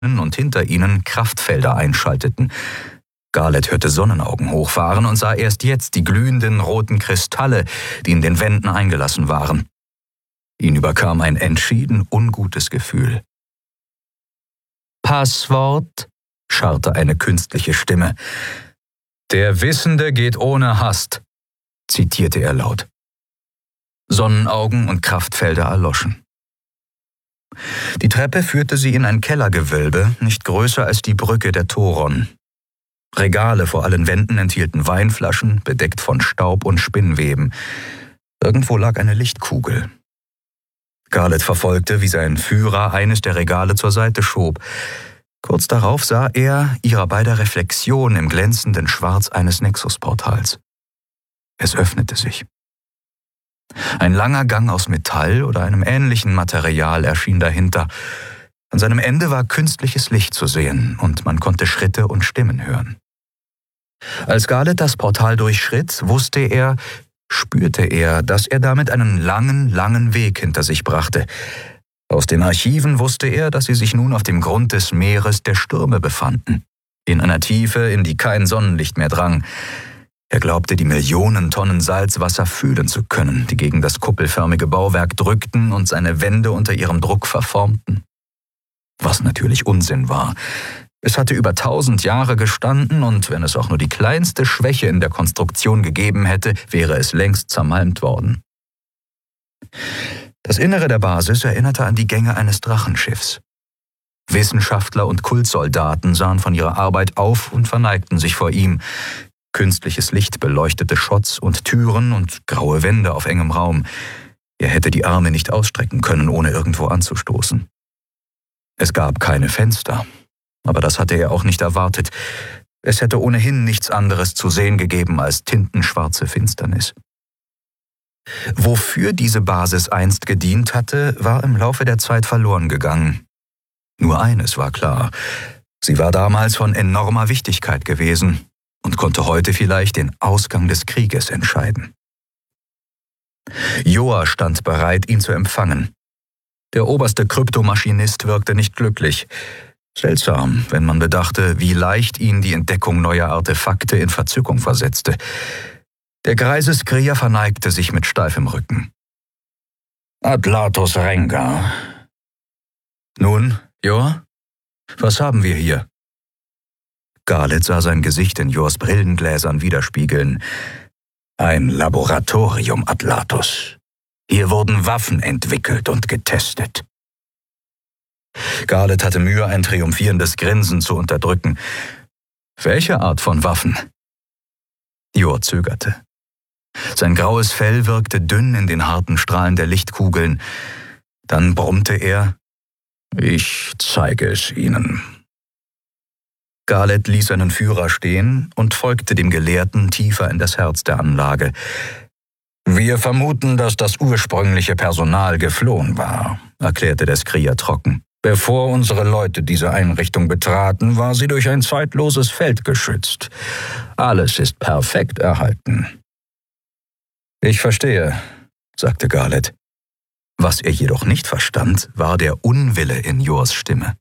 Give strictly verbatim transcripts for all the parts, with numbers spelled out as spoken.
und hinter ihnen Kraftfelder einschalteten. Garlett hörte Sonnenaugen hochfahren und sah erst jetzt die glühenden roten Kristalle, die in den Wänden eingelassen waren. Ihn überkam ein entschieden ungutes Gefühl. »Passwort?« scharrte eine künstliche Stimme. »Der Wissende geht ohne Hast«, zitierte er laut. Sonnenaugen und Kraftfelder erloschen. Die Treppe führte sie in ein Kellergewölbe, nicht größer als die Brücke der Thoron. Regale vor allen Wänden enthielten Weinflaschen, bedeckt von Staub und Spinnweben. Irgendwo lag eine Lichtkugel. Garlett verfolgte, wie sein Führer eines der Regale zur Seite schob. Kurz darauf sah er ihrer beider Reflexion im glänzenden Schwarz eines Nexusportals. Es öffnete sich. Ein langer Gang aus Metall oder einem ähnlichen Material erschien dahinter. An seinem Ende war künstliches Licht zu sehen und man konnte Schritte und Stimmen hören. Als Garlett das Portal durchschritt, wusste er, spürte er, dass er damit einen langen, langen Weg hinter sich brachte. Aus den Archiven wusste er, dass sie sich nun auf dem Grund des Meeres der Stürme befanden, in einer Tiefe, in die kein Sonnenlicht mehr drang. Er glaubte, die Millionen Tonnen Salzwasser fühlen zu können, die gegen das kuppelförmige Bauwerk drückten und seine Wände unter ihrem Druck verformten. Was natürlich Unsinn war. Es hatte über tausend Jahre gestanden und wenn es auch nur die kleinste Schwäche in der Konstruktion gegeben hätte, wäre es längst zermalmt worden. Das Innere der Basis erinnerte an die Gänge eines Drachenschiffs. Wissenschaftler und Kultsoldaten sahen von ihrer Arbeit auf und verneigten sich vor ihm. Künstliches Licht beleuchtete Schotts und Türen und graue Wände auf engem Raum. Er hätte die Arme nicht ausstrecken können, ohne irgendwo anzustoßen. Es gab keine Fenster, aber das hatte er auch nicht erwartet. Es hätte ohnehin nichts anderes zu sehen gegeben als tintenschwarze Finsternis. Wofür diese Basis einst gedient hatte, war im Laufe der Zeit verloren gegangen. Nur eines war klar: Sie war damals von enormer Wichtigkeit gewesen und konnte heute vielleicht den Ausgang des Krieges entscheiden. Joa stand bereit, ihn zu empfangen. Der oberste Kryptomaschinist wirkte nicht glücklich. Seltsam, wenn man bedachte, wie leicht ihn die Entdeckung neuer Artefakte in Verzückung versetzte. Der greise Skria verneigte sich mit steifem Rücken. »Atlatos Rengar.« »Nun, Joa, was haben wir hier?« Garlett sah sein Gesicht in Joas Brillengläsern widerspiegeln. »Ein Laboratorium, Atlatos. Hier wurden Waffen entwickelt und getestet.« Garlett hatte Mühe, ein triumphierendes Grinsen zu unterdrücken. »Welche Art von Waffen?« Joa zögerte. Sein graues Fell wirkte dünn in den harten Strahlen der Lichtkugeln. Dann brummte er: »Ich zeige es Ihnen.« Garlett ließ seinen Führer stehen und folgte dem Gelehrten tiefer in das Herz der Anlage. »Wir vermuten, dass das ursprüngliche Personal geflohen war«, erklärte der Skria trocken. »Bevor unsere Leute diese Einrichtung betraten, war sie durch ein zeitloses Feld geschützt. Alles ist perfekt erhalten.« »Ich verstehe«, sagte Garlett. Was er jedoch nicht verstand, war der Unwille in Joas Stimme.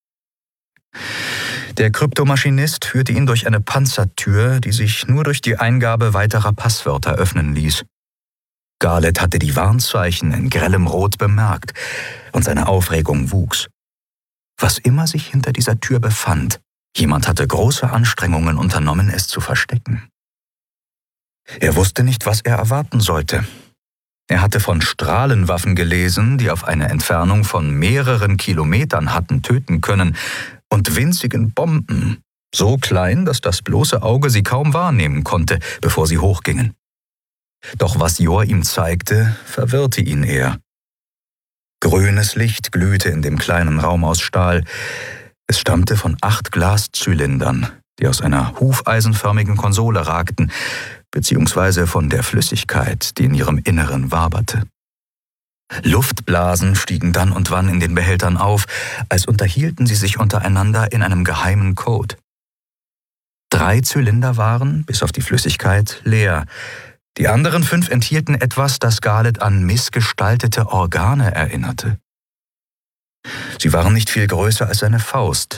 Der Kryptomaschinist führte ihn durch eine Panzertür, die sich nur durch die Eingabe weiterer Passwörter öffnen ließ. Garlett hatte die Warnzeichen in grellem Rot bemerkt und seine Aufregung wuchs. Was immer sich hinter dieser Tür befand, jemand hatte große Anstrengungen unternommen, es zu verstecken. Er wusste nicht, was er erwarten sollte. Er hatte von Strahlenwaffen gelesen, die auf eine Entfernung von mehreren Kilometern hatten töten können, und winzigen Bomben, so klein, dass das bloße Auge sie kaum wahrnehmen konnte, bevor sie hochgingen. Doch was Joa ihm zeigte, verwirrte ihn eher. Grünes Licht glühte in dem kleinen Raum aus Stahl. Es stammte von acht Glaszylindern, die aus einer hufeisenförmigen Konsole ragten, beziehungsweise von der Flüssigkeit, die in ihrem Inneren waberte. Luftblasen stiegen dann und wann in den Behältern auf, als unterhielten sie sich untereinander in einem geheimen Code. Drei Zylinder waren, bis auf die Flüssigkeit, leer. Die anderen fünf enthielten etwas, das Garlett an missgestaltete Organe erinnerte. Sie waren nicht viel größer als seine Faust,